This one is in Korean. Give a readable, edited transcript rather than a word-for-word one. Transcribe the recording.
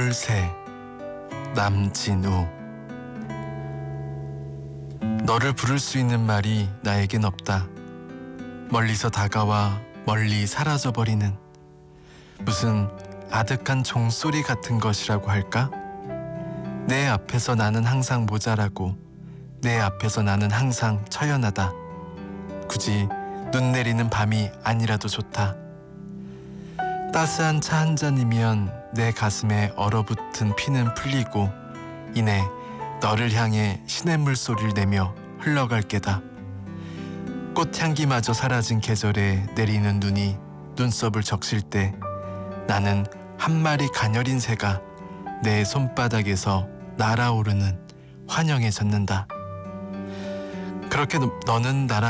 2월새 남진우. 너를 부를 수 있는 말이 나에겐 없다. 멀리서 다가와 멀리 사라져버리는 무슨 아득한 종소리 같은 것이라고 할까? 내 앞에서 나는 항상 모자라고 내 앞에서 나는 항상 처연하다. 굳이 눈 내리는 밤이 아니라도 좋다. 따스한 차 한 잔이면 내 가슴에 얼어붙은 피는 풀리고 이내 너를 향해 시냇물 소리를 내며 흘러갈 게다. 꽃향기마저 사라진 계절에 내리는 눈이 눈썹을 적실 때 나는 한 마리 가녀린 새가 내 손바닥에서 날아오르는 환영에 젖는다. 그렇게 너는 나랑